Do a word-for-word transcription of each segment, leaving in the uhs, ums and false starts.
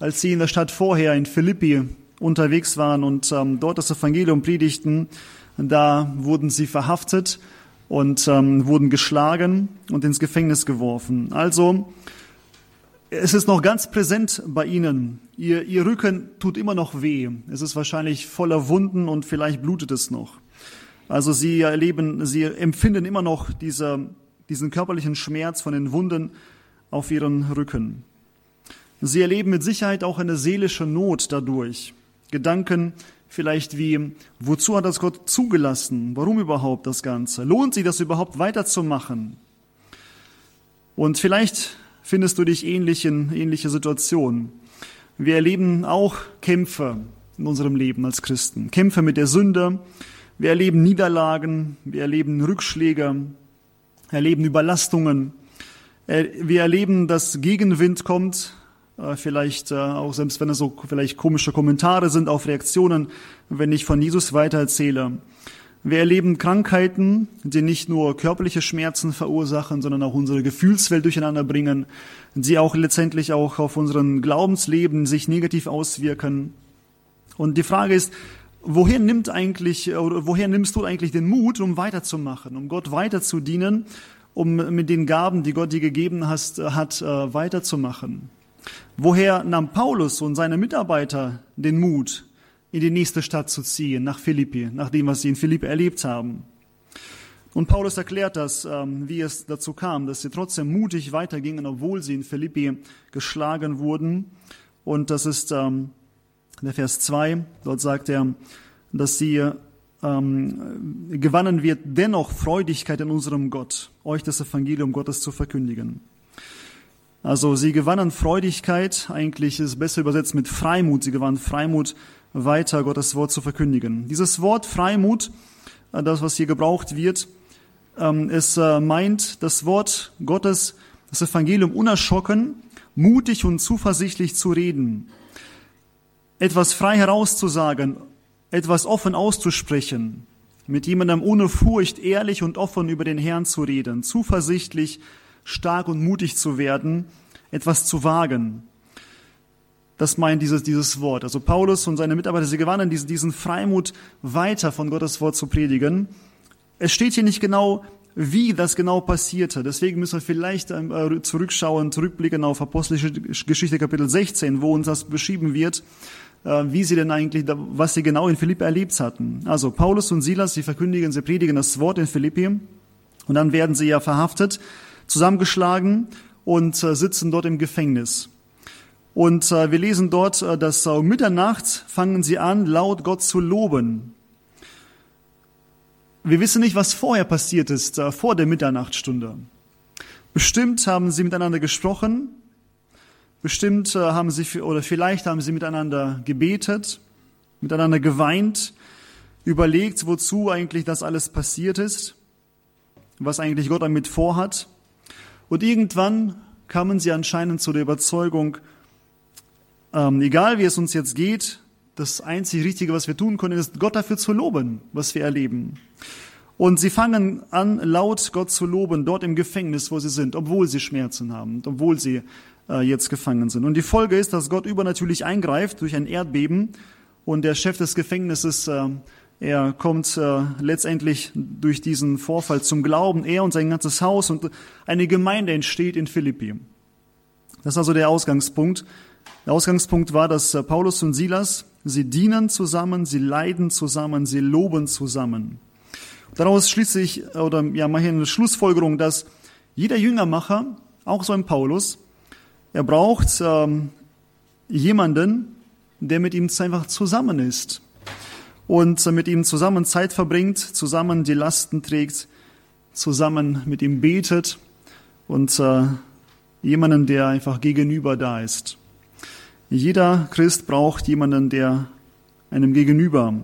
als sie in der Stadt vorher in Philippi unterwegs waren und ähm, dort das Evangelium predigten, da wurden sie verhaftet und ähm, wurden geschlagen und ins Gefängnis geworfen. Also es ist noch ganz präsent bei ihnen. Ihr, ihr Rücken tut immer noch weh. Es ist wahrscheinlich voller Wunden und vielleicht blutet es noch. Also sie erleben, sie empfinden immer noch diese, diesen körperlichen Schmerz von den Wunden auf ihren Rücken. Sie erleben mit Sicherheit auch eine seelische Not dadurch. Gedanken vielleicht wie, wozu hat das Gott zugelassen? Warum überhaupt das Ganze? Lohnt sich das überhaupt weiterzumachen? Und vielleicht findest du dich ähnlich in ähnliche Situationen. Wir erleben auch Kämpfe in unserem Leben als Christen. Kämpfe mit der Sünde. Wir erleben Niederlagen. Wir erleben Rückschläge. Erleben Überlastungen. Wir erleben, dass Gegenwind kommt. Vielleicht auch, selbst wenn es so vielleicht komische Kommentare sind auf Reaktionen, wenn ich von Jesus weitererzähle. Wir erleben Krankheiten, die nicht nur körperliche Schmerzen verursachen, sondern auch unsere Gefühlswelt durcheinander bringen, die auch letztendlich auch auf unseren Glaubensleben sich negativ auswirken. Und die Frage ist, woher nimmt eigentlich, oder woher nimmst du eigentlich den Mut, um weiterzumachen, um Gott weiterzudienen, um mit den Gaben, die Gott dir gegeben hast, hat, weiterzumachen? Woher nahm Paulus und seine Mitarbeiter den Mut, in die nächste Stadt zu ziehen, nach Philippi, nach dem, was sie in Philippi erlebt haben? Und Paulus erklärt das, wie es dazu kam, dass sie trotzdem mutig weitergingen, obwohl sie in Philippi geschlagen wurden. Und das ist der Vers zwei, dort sagt er, dass sie ähm, gewannen wird dennoch Freudigkeit in unserem Gott, euch das Evangelium Gottes zu verkündigen. Also sie gewannen Freudigkeit, eigentlich ist es besser übersetzt mit Freimut. Sie gewannen Freimut, weiter Gottes Wort zu verkündigen. Dieses Wort Freimut, das, was hier gebraucht wird, es meint das Wort Gottes, das Evangelium unerschrocken, mutig und zuversichtlich zu reden, etwas frei herauszusagen, etwas offen auszusprechen, mit jemandem ohne Furcht ehrlich und offen über den Herrn zu reden, zuversichtlich, stark und mutig zu werden, etwas zu wagen. Das meint dieses, dieses Wort. Also Paulus und seine Mitarbeiter, sie gewannen diesen, diesen Freimut, weiter von Gottes Wort zu predigen. Es steht hier nicht genau, wie das genau passierte. Deswegen müssen wir vielleicht äh, zurückschauen, zurückblicken auf Apostelische Geschichte Kapitel sechzehn, wo uns das beschrieben wird, äh, wie sie denn eigentlich, was sie genau in Philippi erlebt hatten. Also Paulus und Silas, sie verkündigen, sie predigen das Wort in Philippi und dann werden sie ja verhaftet, zusammengeschlagen und äh, sitzen dort im Gefängnis. Und äh, wir lesen dort, äh, dass um Mitternacht fangen sie an, laut Gott zu loben. Wir wissen nicht, was vorher passiert ist, äh, vor der Mitternachtsstunde. Bestimmt haben sie miteinander gesprochen, bestimmt äh, haben sie, oder vielleicht haben sie miteinander gebetet, miteinander geweint, überlegt, wozu eigentlich das alles passiert ist, was eigentlich Gott damit vorhat. Und irgendwann kamen sie anscheinend zu der Überzeugung, ähm, egal wie es uns jetzt geht, das einzig Richtige, was wir tun können, ist, Gott dafür zu loben, was wir erleben. Und sie fangen an, laut Gott zu loben, dort im Gefängnis, wo sie sind, obwohl sie Schmerzen haben, obwohl sie äh, jetzt gefangen sind. Und die Folge ist, dass Gott übernatürlich eingreift durch ein Erdbeben und der Chef des Gefängnisses, äh, er kommt äh, letztendlich durch diesen Vorfall zum Glauben, er und sein ganzes Haus, und eine Gemeinde entsteht in Philippi. Das ist also der Ausgangspunkt. Der Ausgangspunkt war, dass äh, Paulus und Silas, sie dienen zusammen, sie leiden zusammen, sie loben zusammen. Daraus schließe ich, oder ja, mache ich eine Schlussfolgerung, dass jeder Jüngermacher, auch so ein Paulus, er braucht ähm, jemanden, der mit ihm einfach zusammen ist und mit ihm zusammen Zeit verbringt, zusammen die Lasten trägt, zusammen mit ihm betet und äh, jemanden, der einfach gegenüber da ist. Jeder Christ braucht jemanden, der einem gegenüber.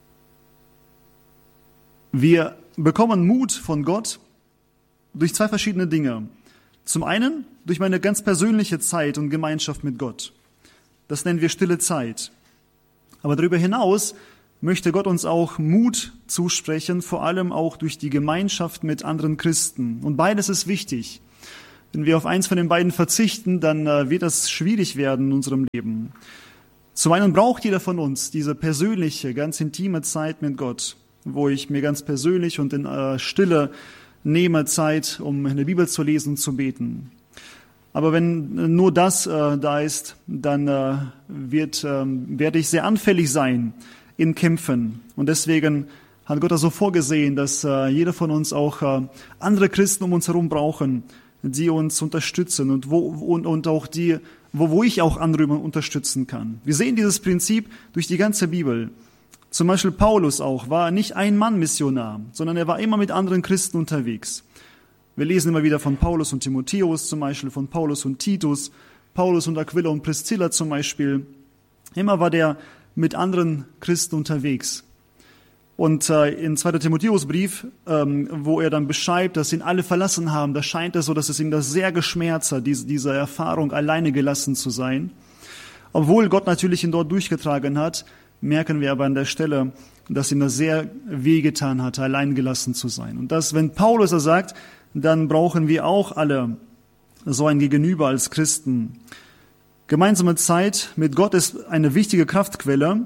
Wir bekommen Mut von Gott durch zwei verschiedene Dinge. Zum einen durch meine ganz persönliche Zeit und Gemeinschaft mit Gott. Das nennen wir stille Zeit. Aber darüber hinaus möchte Gott uns auch Mut zusprechen, vor allem auch durch die Gemeinschaft mit anderen Christen. Und beides ist wichtig. Wenn wir auf eins von den beiden verzichten, dann äh, wird das schwierig werden in unserem Leben. Zum einen braucht jeder von uns diese persönliche, ganz intime Zeit mit Gott, wo ich mir ganz persönlich und in äh, Stille nehme Zeit, um eine Bibel zu lesen und zu beten. Aber wenn nur das äh, da ist, dann äh, wird, äh, werde ich sehr anfällig sein in Kämpfen. Und deswegen hat Gott das so vorgesehen, dass äh, jeder von uns auch äh, andere Christen um uns herum brauchen, die uns unterstützen und wo und, und auch die, wo, wo ich auch andere unterstützen kann. Wir sehen dieses Prinzip durch die ganze Bibel. Zum Beispiel Paulus auch war nicht ein Mann Missionar, sondern er war immer mit anderen Christen unterwegs. Wir lesen immer wieder von Paulus und Timotheus zum Beispiel, von Paulus und Titus, Paulus und Aquila und Priscilla zum Beispiel. Immer war der mit anderen Christen unterwegs. Und äh, in zweiter Timotheusbrief, ähm, wo er dann beschreibt, dass ihn alle verlassen haben, da scheint es so, dass es ihm das sehr geschmerzt hat, diese, diese Erfahrung, alleine gelassen zu sein. Obwohl Gott natürlich ihn dort durchgetragen hat, merken wir aber an der Stelle, dass ihm das sehr wehgetan hat, allein gelassen zu sein. Und das, wenn Paulus das sagt, dann brauchen wir auch alle so ein Gegenüber als Christen. Gemeinsame Zeit mit Gott ist eine wichtige Kraftquelle,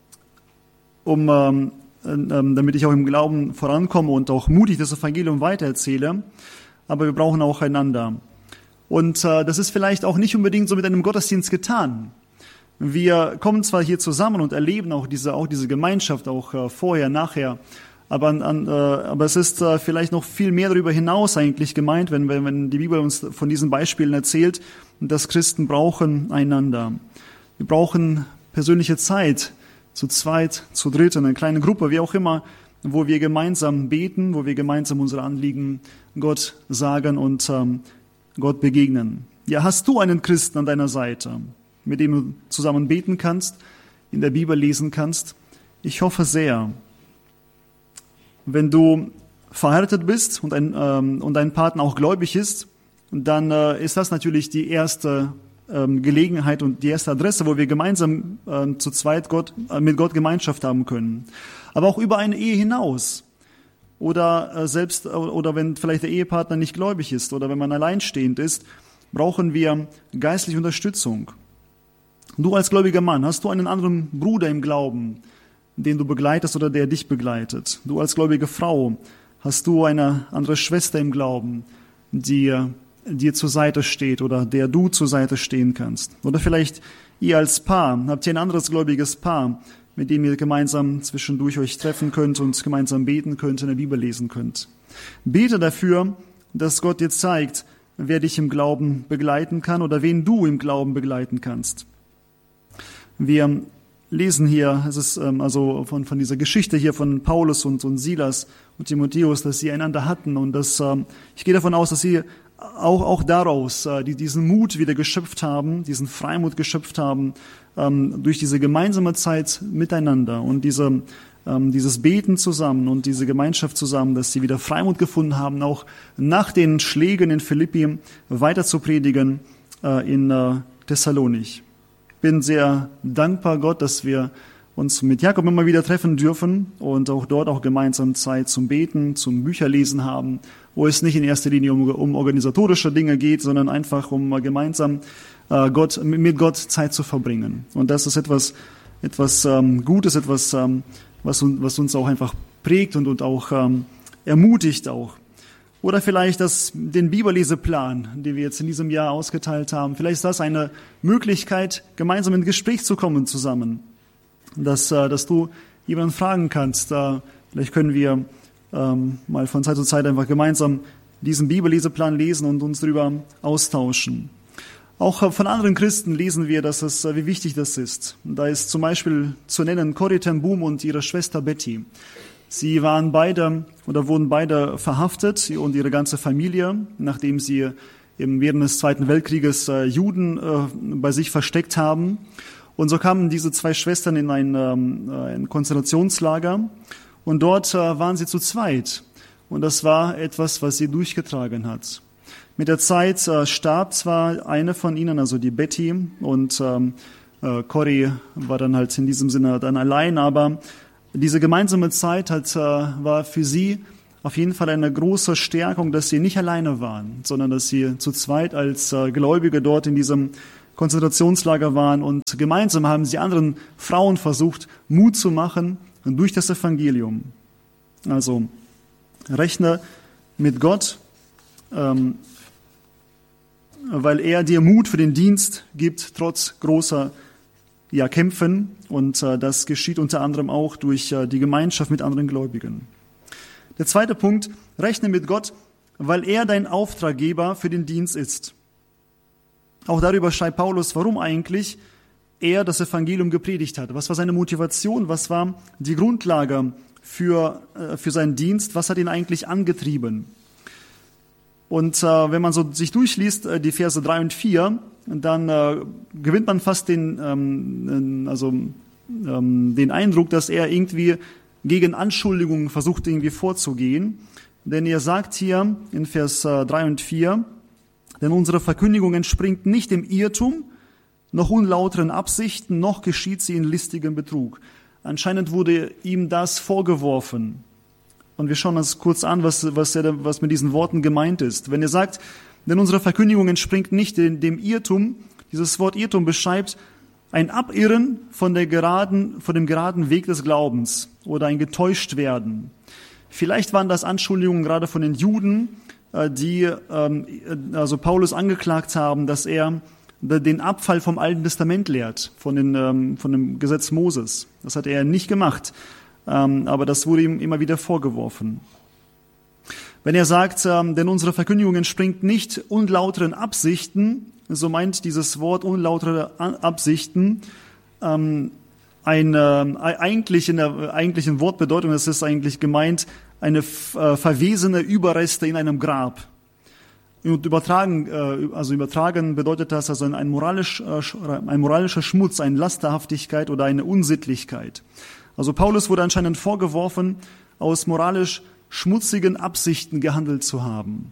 um, ähm, ähm, damit ich auch im Glauben vorankomme und auch mutig das Evangelium weitererzähle. Aber wir brauchen auch einander. Und äh, das ist vielleicht auch nicht unbedingt so mit einem Gottesdienst getan. Wir kommen zwar hier zusammen und erleben auch diese, auch diese Gemeinschaft, auch äh, vorher, nachher, aber, an, äh, aber es ist äh, vielleicht noch viel mehr darüber hinaus eigentlich gemeint, wenn, wenn, wenn die Bibel uns von diesen Beispielen erzählt, dass Christen brauchen einander. Wir brauchen persönliche Zeit, zu zweit, zu dritt, in einer kleinen Gruppe, wie auch immer, wo wir gemeinsam beten, wo wir gemeinsam unsere Anliegen Gott sagen und ähm, Gott begegnen. Ja, hast du einen Christen an deiner Seite, mit dem du zusammen beten kannst, in der Bibel lesen kannst? Ich hoffe sehr. Wenn du verheiratet bist und ein, ähm, und dein Partner auch gläubig ist, dann äh, ist das natürlich die erste ähm, Gelegenheit und die erste Adresse, wo wir gemeinsam äh, zu zweit Gott, äh, mit Gott Gemeinschaft haben können. Aber auch über eine Ehe hinaus. Oder äh, selbst, oder wenn vielleicht der Ehepartner nicht gläubig ist oder wenn man alleinstehend ist, brauchen wir geistliche Unterstützung. Du als gläubiger Mann, hast du einen anderen Bruder im Glauben, den du begleitest oder der dich begleitet? Du als gläubige Frau, hast du eine andere Schwester im Glauben, die dir zur Seite steht oder der du zur Seite stehen kannst? Oder vielleicht ihr als Paar, habt ihr ein anderes gläubiges Paar, mit dem ihr gemeinsam zwischendurch euch treffen könnt und gemeinsam beten könnt, in der Bibel lesen könnt? Bete dafür, dass Gott dir zeigt, wer dich im Glauben begleiten kann oder wen du im Glauben begleiten kannst. Wir lesen hier, es ist ähm, also von, von dieser Geschichte hier von Paulus und, und Silas und Timotheus, dass sie einander hatten und dass, ähm, ich gehe davon aus, dass sie auch, auch daraus äh, die, diesen Mut wieder geschöpft haben, diesen Freimut geschöpft haben, ähm, durch diese gemeinsame Zeit miteinander und diese, ähm, dieses Beten zusammen und diese Gemeinschaft zusammen, dass sie wieder Freimut gefunden haben, auch nach den Schlägen in Philippi weiter zu predigen äh, in äh, Thessalonich. Bin sehr dankbar Gott, dass wir uns mit Jakob immer wieder treffen dürfen und auch dort auch gemeinsam Zeit zum Beten, zum Bücherlesen haben, wo es nicht in erster Linie um, um organisatorische Dinge geht, sondern einfach um gemeinsam äh, Gott, mit Gott Zeit zu verbringen. Und das ist etwas, etwas ähm, Gutes, etwas, ähm, was, was uns auch einfach prägt und, und auch ähm, ermutigt auch. Oder vielleicht das, den Bibelleseplan, den wir jetzt in diesem Jahr ausgeteilt haben. Vielleicht ist das eine Möglichkeit, gemeinsam in Gespräch zu kommen zusammen. Dass, dass du jemanden fragen kannst. Vielleicht können wir ähm, mal von Zeit zu Zeit einfach gemeinsam diesen Bibelleseplan lesen und uns darüber austauschen. Auch von anderen Christen lesen wir, dass es, wie wichtig das ist. Da ist zum Beispiel zu nennen Corrie ten Boom und ihre Schwester Betty. Sie waren beide oder wurden beide verhaftet und ihre ganze Familie, nachdem sie während des Zweiten Weltkrieges Juden bei sich versteckt haben. Und so kamen diese zwei Schwestern in ein, ein Konzentrationslager und dort waren sie zu zweit. Und das war etwas, was sie durchgetragen hat. Mit der Zeit starb zwar eine von ihnen, also die Betty, und Corrie war dann halt in diesem Sinne dann allein, aber diese gemeinsame Zeit hat, war für sie auf jeden Fall eine große Stärkung, dass sie nicht alleine waren, sondern dass sie zu zweit als äh, Gläubige dort in diesem Konzentrationslager waren und gemeinsam haben sie anderen Frauen versucht, Mut zu machen durch das Evangelium. Also rechne mit Gott, ähm, weil er dir Mut für den Dienst gibt, trotz großer ja, Kämpfen. Und äh, das geschieht unter anderem auch durch äh, die Gemeinschaft mit anderen Gläubigen. Der zweite Punkt, rechne mit Gott, weil er dein Auftraggeber für den Dienst ist. Auch darüber schreibt Paulus, warum eigentlich er das Evangelium gepredigt hat. Was war seine Motivation? Was war die Grundlage für, äh, für seinen Dienst? Was hat ihn eigentlich angetrieben? Und äh, wenn man so sich durchliest, äh, die Verse drei und vier, dann äh, gewinnt man fast den, ähm, also, ähm, den Eindruck, dass er irgendwie gegen Anschuldigungen versucht irgendwie vorzugehen. Denn er sagt hier in Vers drei und vier, denn unsere Verkündigung entspringt nicht dem Irrtum, noch unlauteren Absichten, noch geschieht sie in listigem Betrug. Anscheinend wurde ihm das vorgeworfen. Und wir schauen uns kurz an, was, was, er, was mit diesen Worten gemeint ist. Wenn er sagt, denn unsere Verkündigung entspringt nicht dem, dem Irrtum, dieses Wort Irrtum beschreibt ein Abirren von der geraden, von dem geraden Weg des Glaubens oder ein Getäuschtwerden. Vielleicht waren das Anschuldigungen gerade von den Juden, die also Paulus angeklagt haben, dass er den Abfall vom Alten Testament lehrt, von, den, von dem Gesetz Moses. Das hat er nicht gemacht, aber das wurde ihm immer wieder vorgeworfen. Wenn er sagt, denn unsere Verkündigung entspringt nicht unlauteren Absichten, so meint dieses Wort unlautere Absichten ähm, eine eigentlich in der eigentlichen Wortbedeutung, es ist eigentlich gemeint, eine äh, verwesene Überreste in einem Grab. Und übertragen, äh, also übertragen bedeutet das also ein, moralisch, äh, ein moralischer Schmutz, eine Lasterhaftigkeit oder eine Unsittlichkeit. Also Paulus wurde anscheinend vorgeworfen, aus moralisch schmutzigen Absichten gehandelt zu haben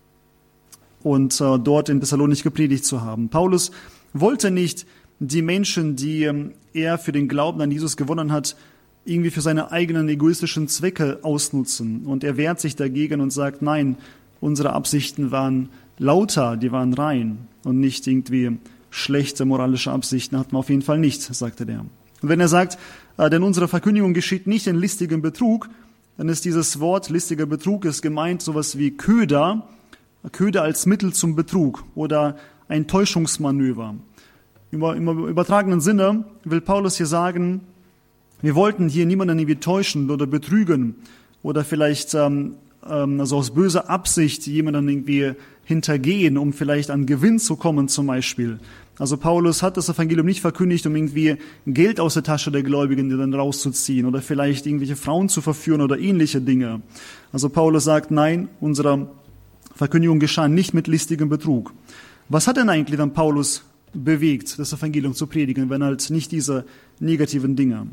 und äh, dort in Thessalonich gepredigt zu haben. Paulus wollte nicht die Menschen, die ähm, er für den Glauben an Jesus gewonnen hat, irgendwie für seine eigenen egoistischen Zwecke ausnutzen. Und er wehrt sich dagegen und sagt, nein, unsere Absichten waren lauter, die waren rein und nicht irgendwie schlechte moralische Absichten hatten wir auf jeden Fall nicht, sagte der. Und wenn er sagt, äh, denn unsere Verkündigung geschieht nicht in listigem Betrug, dann ist dieses Wort listiger Betrug ist gemeint sowas wie Köder, Köder als Mittel zum Betrug oder ein Täuschungsmanöver. Im übertragenen Sinne will Paulus hier sagen, wir wollten hier niemanden irgendwie täuschen oder betrügen oder vielleicht ähm, also aus böser Absicht jemanden irgendwie hintergehen, um vielleicht an Gewinn zu kommen zum Beispiel. Also Paulus hat das Evangelium nicht verkündigt, um irgendwie Geld aus der Tasche der Gläubigen dann rauszuziehen oder vielleicht irgendwelche Frauen zu verführen oder ähnliche Dinge. Also Paulus sagt, nein, unsere Verkündigung geschah nicht mit listigem Betrug. Was hat denn eigentlich dann Paulus bewegt, das Evangelium zu predigen, wenn halt nicht diese negativen Dinge?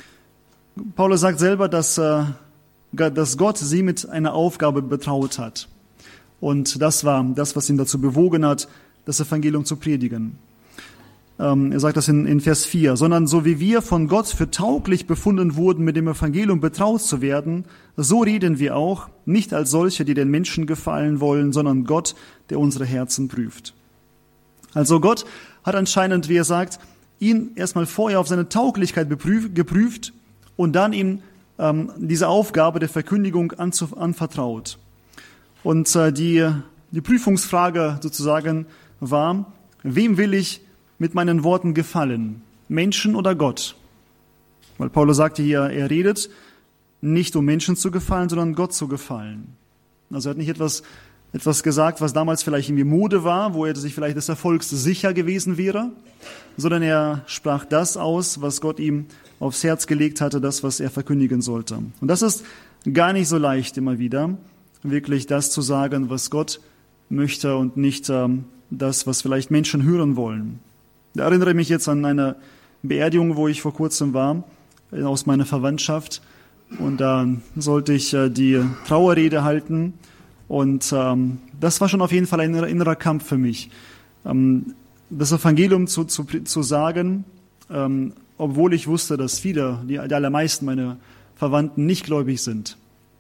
Paulus sagt selber, dass, äh, dass Gott sie mit einer Aufgabe betraut hat. Und das war das, was ihn dazu bewogen hat, das Evangelium zu predigen. Ähm, er sagt das in, in Vers vier. Sondern so wie wir von Gott für tauglich befunden wurden, mit dem Evangelium betraut zu werden, so reden wir auch, nicht als solche, die den Menschen gefallen wollen, sondern Gott, der unsere Herzen prüft. Also Gott hat anscheinend, wie er sagt, ihn erstmal vorher auf seine Tauglichkeit beprüf, geprüft und dann ihm ähm, diese Aufgabe der Verkündigung anzu, anvertraut. Und äh, die, die Prüfungsfrage sozusagen war, wem will ich mit meinen Worten gefallen? Menschen oder Gott? Weil Paulus sagte hier, er redet nicht, um Menschen zu gefallen, sondern Gott zu gefallen. Also er hat nicht etwas, etwas gesagt, was damals vielleicht irgendwie Mode war, wo er sich vielleicht des Erfolgs sicher gewesen wäre, sondern er sprach das aus, was Gott ihm aufs Herz gelegt hatte, das, was er verkündigen sollte. Und das ist gar nicht so leicht immer wieder, wirklich das zu sagen, was Gott möchte und nicht ähm, das, was vielleicht Menschen hören wollen. Ich erinnere mich jetzt an eine Beerdigung, wo ich vor kurzem war, aus meiner Verwandtschaft. Und da sollte ich äh, die Trauerrede halten. Und ähm, das war schon auf jeden Fall ein innerer Kampf für mich. Ähm, das Evangelium zu, zu, zu sagen, ähm, obwohl ich wusste, dass viele, die, die allermeisten meiner Verwandten nicht gläubig sind.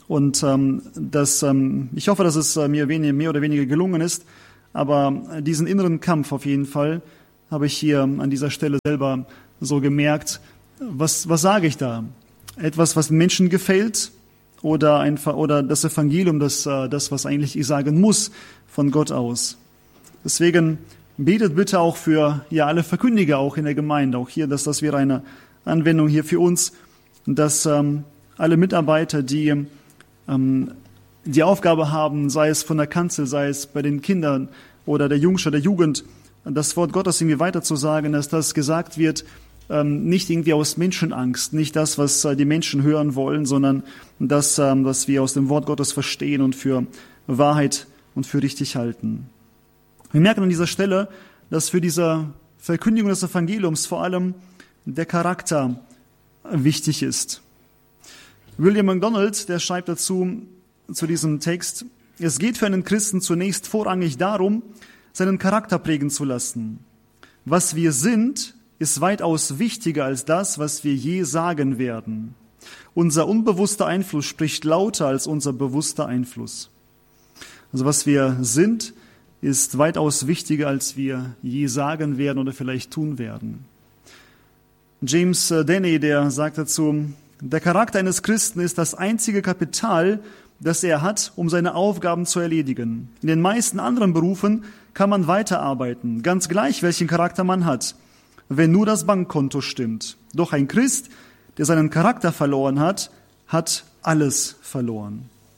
Und ähm, das, ähm, ich hoffe, dass es äh, mir wenig, mehr oder weniger gelungen ist, aber diesen inneren Kampf auf jeden Fall habe ich hier an dieser Stelle selber so gemerkt. Was, was sage ich da? Etwas, was den Menschen gefällt, oder, ein, oder das Evangelium, das, äh, das, was eigentlich ich sagen muss, von Gott aus. Deswegen betet bitte auch für ja alle Verkündiger auch in der Gemeinde, auch hier, dass das wäre eine Anwendung hier für uns, dass ähm, alle Mitarbeiter, die ähm, die Aufgabe haben, sei es von der Kanzel, sei es bei den Kindern oder der Jungschar, der Jugend, das Wort Gottes irgendwie weiterzusagen, dass das gesagt wird, ähm, nicht irgendwie aus Menschenangst, nicht das, was äh, die Menschen hören wollen, sondern das, ähm, was wir aus dem Wort Gottes verstehen und für Wahrheit und für richtig halten. Wir merken an dieser Stelle, dass für diese Verkündigung des Evangeliums vor allem der Charakter wichtig ist. William MacDonald, der schreibt dazu, zu diesem Text, es geht für einen Christen zunächst vorrangig darum, seinen Charakter prägen zu lassen. Was wir sind, ist weitaus wichtiger als das, was wir je sagen werden. Unser unbewusster Einfluss spricht lauter als unser bewusster Einfluss. Also was wir sind, ist weitaus wichtiger, als wir je sagen werden oder vielleicht tun werden. James Denney, der sagt dazu, der Charakter eines Christen ist das einzige Kapital, das er hat, um seine Aufgaben zu erledigen. In den meisten anderen Berufen kann man weiterarbeiten, ganz gleich, welchen Charakter man hat, wenn nur das Bankkonto stimmt. Doch ein Christ, der seinen Charakter verloren hat, hat alles verloren.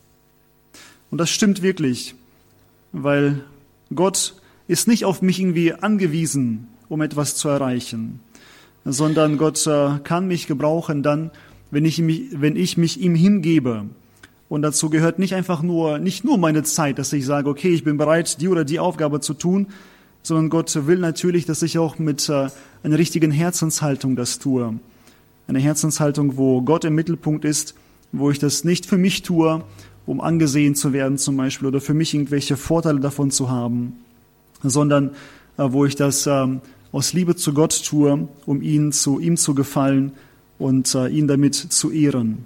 Und das stimmt wirklich, weil Gott ist nicht auf mich irgendwie angewiesen, um etwas zu erreichen, sondern Gott äh, kann mich gebrauchen dann, wenn ich mich, wenn ich mich ihm hingebe. Und dazu gehört nicht einfach nur, nicht nur meine Zeit, dass ich sage, okay, ich bin bereit, die oder die Aufgabe zu tun, sondern Gott will natürlich, dass ich auch mit äh, einer richtigen Herzenshaltung das tue. Eine Herzenshaltung, wo Gott im Mittelpunkt ist, wo ich das nicht für mich tue, um angesehen zu werden zum Beispiel oder für mich irgendwelche Vorteile davon zu haben, sondern äh, wo ich das äh, aus Liebe zu Gott tue, um ihn zu, ihm zu gefallen und äh, ihn damit zu ehren.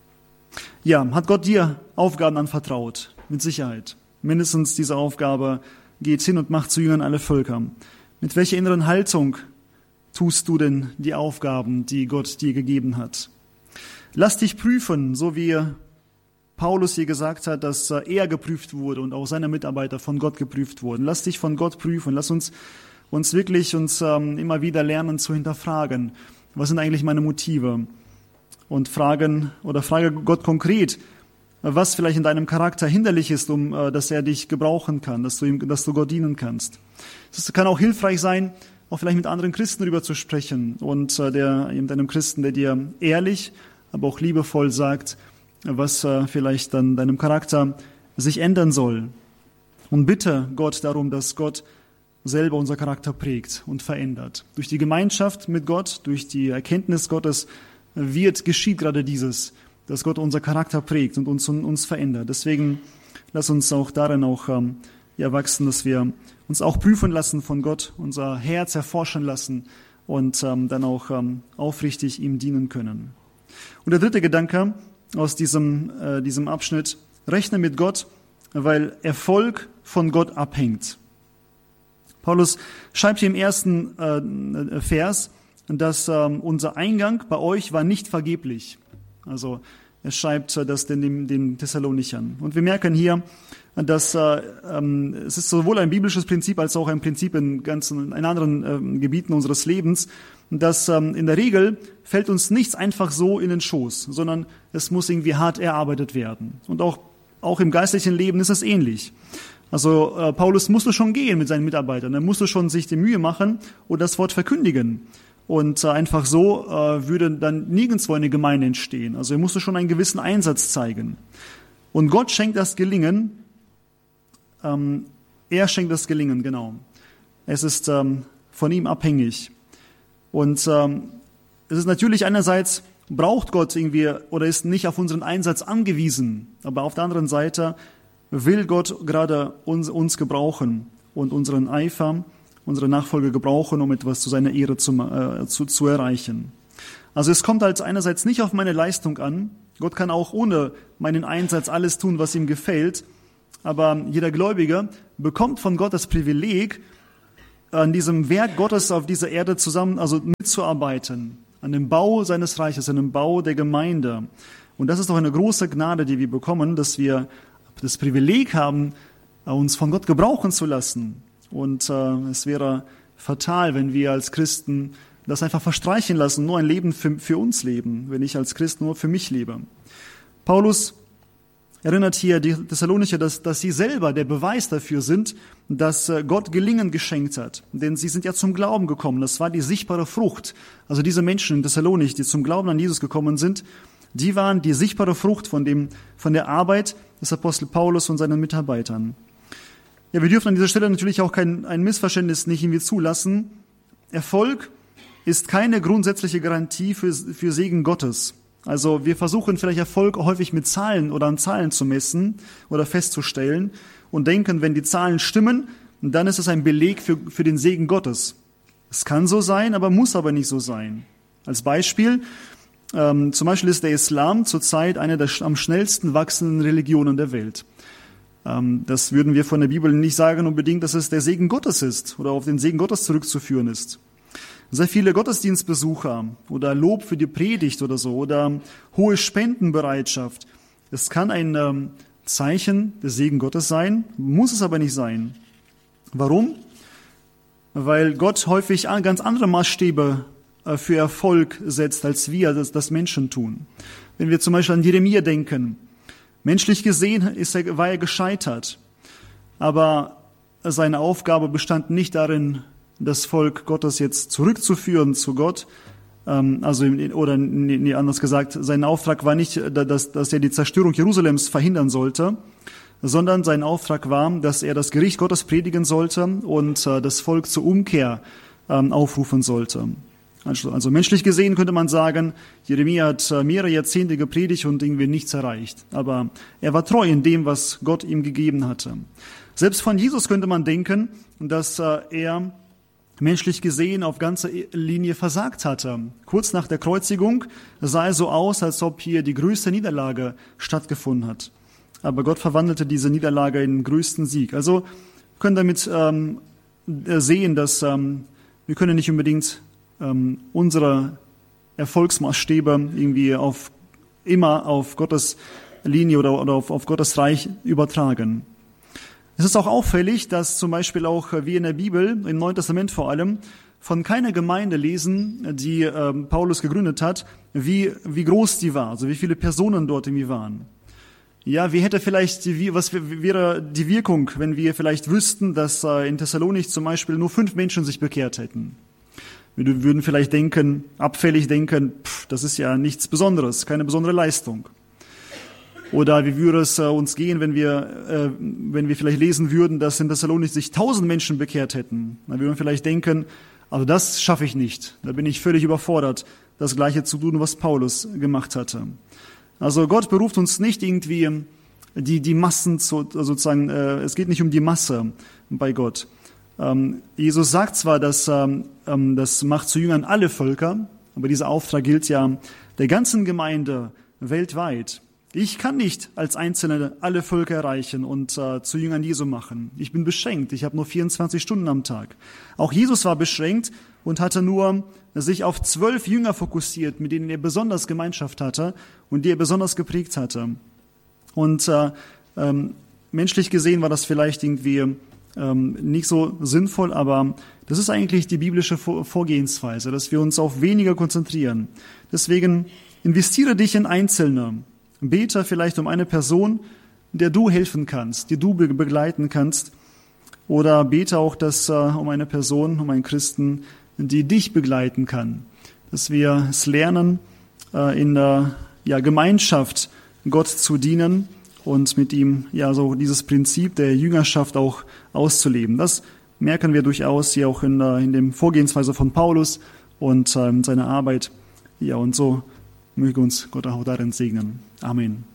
Ja, hat Gott dir Aufgaben anvertraut? Mit Sicherheit. Mindestens diese Aufgabe, geht hin und macht zu Jüngern alle Völker. Mit welcher inneren Haltung tust du denn die Aufgaben, die Gott dir gegeben hat? Lass dich prüfen, so wie Paulus hier gesagt hat, dass er geprüft wurde und auch seine Mitarbeiter von Gott geprüft wurden. Lass dich von Gott prüfen. Lass uns uns wirklich uns ähm, immer wieder lernen zu hinterfragen. Was sind eigentlich meine Motive? Und fragen oder frage Gott konkret, was vielleicht in deinem Charakter hinderlich ist, um äh, dass er dich gebrauchen kann, dass du ihm, dass du Gott dienen kannst. Es kann auch hilfreich sein, auch vielleicht mit anderen Christen darüber zu sprechen und äh, der eben einem Christen, der dir ehrlich, aber auch liebevoll sagt, was äh, vielleicht dann deinem Charakter sich ändern soll. Und bitte Gott darum, dass Gott selber unser Charakter prägt und verändert. Durch die Gemeinschaft mit Gott, durch die Erkenntnis Gottes wird, geschieht gerade dieses, dass Gott unser Charakter prägt und uns, uns verändert. Deswegen lass uns auch darin auch ähm, ja, wachsen, dass wir uns auch prüfen lassen von Gott, unser Herz erforschen lassen und ähm, dann auch ähm, aufrichtig ihm dienen können. Und der dritte Gedanke aus diesem, äh, diesem Abschnitt, rechne mit Gott, weil Erfolg von Gott abhängt. Paulus schreibt hier im ersten äh, Vers, dass ähm, unser Eingang bei euch war nicht vergeblich. Also er schreibt äh, das den, den Thessalonichern. Und wir merken hier, dass äh, ähm, es ist sowohl ein biblisches Prinzip als auch ein Prinzip in ganzen in anderen äh, Gebieten unseres Lebens, dass ähm, in der Regel fällt uns nichts einfach so in den Schoß, sondern es muss irgendwie hart erarbeitet werden. Und auch auch im geistlichen Leben ist es ähnlich. Also äh, Paulus musste schon gehen mit seinen Mitarbeitern, er musste schon sich die Mühe machen und das Wort verkündigen. Und äh, einfach so äh, würde dann nirgendwo eine Gemeinde entstehen. Also er musste schon einen gewissen Einsatz zeigen. Und Gott schenkt das Gelingen, ähm, er schenkt das Gelingen, genau. Es ist ähm, von ihm abhängig. Und ähm, es ist natürlich einerseits, braucht Gott irgendwie oder ist nicht auf unseren Einsatz angewiesen, aber auf der anderen Seite will Gott gerade uns, uns gebrauchen und unseren Eifer, unsere Nachfolge gebrauchen, um etwas zu seiner Ehre zu, äh, zu, zu erreichen. Also es kommt halt einerseits nicht auf meine Leistung an. Gott kann auch ohne meinen Einsatz alles tun, was ihm gefällt. Aber jeder Gläubige bekommt von Gott das Privileg, an diesem Werk Gottes auf dieser Erde zusammen, also mitzuarbeiten. An dem Bau seines Reiches, an dem Bau der Gemeinde. Und das ist doch eine große Gnade, die wir bekommen, dass wir das Privileg haben, uns von Gott gebrauchen zu lassen. Und äh, es wäre fatal, wenn wir als Christen das einfach verstreichen lassen, nur ein Leben für, für uns leben, wenn ich als Christ nur für mich lebe. Paulus erinnert hier die Thessalonicher, dass, dass sie selber der Beweis dafür sind, dass Gott Gelingen geschenkt hat. Denn sie sind ja zum Glauben gekommen. Das war die sichtbare Frucht. Also diese Menschen in Thessalonich, die zum Glauben an Jesus gekommen sind, die waren die sichtbare Frucht von dem, von der Arbeit des Apostel Paulus und seinen Mitarbeitern. Ja, wir dürfen an dieser Stelle natürlich auch kein ein Missverständnis nicht irgendwie zulassen. Erfolg ist keine grundsätzliche Garantie für, für Segen Gottes. Also wir versuchen vielleicht Erfolg häufig mit Zahlen oder an Zahlen zu messen oder festzustellen und denken, wenn die Zahlen stimmen, dann ist es ein Beleg für, für den Segen Gottes. Es kann so sein, aber muss aber nicht so sein. Als Beispiel, ähm, zum Beispiel ist der Islam zurzeit eine der am schnellsten wachsenden Religionen der Welt. Ähm, das würden wir von der Bibel nicht sagen unbedingt, dass es der Segen Gottes ist oder auf den Segen Gottes zurückzuführen ist. Sehr viele Gottesdienstbesucher oder Lob für die Predigt oder so oder hohe Spendenbereitschaft. Es kann ein ähm, Zeichen des Segen Gottes sein, muss es aber nicht sein. Warum? Weil Gott häufig ganz andere Maßstäbe äh, für Erfolg setzt, als wir das, das Menschen tun. Wenn wir zum Beispiel an Jeremia denken, menschlich gesehen ist er, war er gescheitert, aber seine Aufgabe bestand nicht darin, das Volk Gottes jetzt zurückzuführen zu Gott, ähm, also oder nee, anders gesagt, sein Auftrag war nicht, dass, dass er die Zerstörung Jerusalems verhindern sollte, sondern sein Auftrag war, dass er das Gericht Gottes predigen sollte und äh, das Volk zur Umkehr ähm, aufrufen sollte. Also, also menschlich gesehen könnte man sagen, Jeremia hat äh, mehrere Jahrzehnte gepredigt und irgendwie nichts erreicht, aber er war treu in dem, was Gott ihm gegeben hatte. Selbst von Jesus könnte man denken, dass äh, er menschlich gesehen auf ganzer Linie versagt hatte. Kurz nach der Kreuzigung sah es so aus, als ob hier die größte Niederlage stattgefunden hat. Aber Gott verwandelte diese Niederlage in den größten Sieg. Also wir können damit ähm, sehen, dass ähm, wir können nicht unbedingt ähm, unsere Erfolgsmaßstäbe irgendwie auf immer auf Gottes Linie oder, oder auf, auf Gottes Reich übertragen. Es ist auch auffällig, dass zum Beispiel auch wie in der Bibel, im Neuen Testament vor allem, von keiner Gemeinde lesen, die äh, Paulus gegründet hat, wie, wie groß die war, also wie viele Personen dort irgendwie waren. Ja, wie hätte vielleicht, die, was wäre die Wirkung, wenn wir vielleicht wüssten, dass äh, in Thessalonich zum Beispiel nur fünf Menschen sich bekehrt hätten? Wir würden vielleicht denken, abfällig denken, pff, das ist ja nichts Besonderes, keine besondere Leistung. Oder wie würde es äh, uns gehen, wenn wir, äh, wenn wir vielleicht lesen würden, dass in Thessalonich sich tausend Menschen bekehrt hätten? Dann würden wir vielleicht denken, also das schaffe ich nicht. Da bin ich völlig überfordert, das Gleiche zu tun, was Paulus gemacht hatte. Also Gott beruft uns nicht irgendwie die, die Massen zu, sozusagen, äh, es geht nicht um die Masse bei Gott. Ähm, Jesus sagt zwar, dass ähm, das macht zu Jüngern alle Völker, aber dieser Auftrag gilt ja der ganzen Gemeinde weltweit. Ich kann nicht als Einzelne alle Völker erreichen und äh, zu Jüngern Jesu machen. Ich bin beschränkt. Ich habe nur vierundzwanzig Stunden am Tag. Auch Jesus war beschränkt und hatte nur sich auf zwölf Jünger fokussiert, mit denen er besonders Gemeinschaft hatte und die er besonders geprägt hatte. Und äh, ähm, menschlich gesehen war das vielleicht irgendwie ähm, nicht so sinnvoll, aber das ist eigentlich die biblische Vorgehensweise, dass wir uns auf weniger konzentrieren. Deswegen investiere dich in Einzelne. Bete vielleicht um eine Person, der du helfen kannst, die du begleiten kannst. Oder bete auch dass, äh, um eine Person, um einen Christen, die dich begleiten kann. Dass wir es lernen, äh, in der ja, Gemeinschaft Gott zu dienen und mit ihm ja so dieses Prinzip der Jüngerschaft auch auszuleben. Das merken wir durchaus hier auch in, äh, in dem Vorgehensweise von Paulus und äh, in seiner Arbeit. Ja, und so möge uns Gott auch darin segnen. Amen.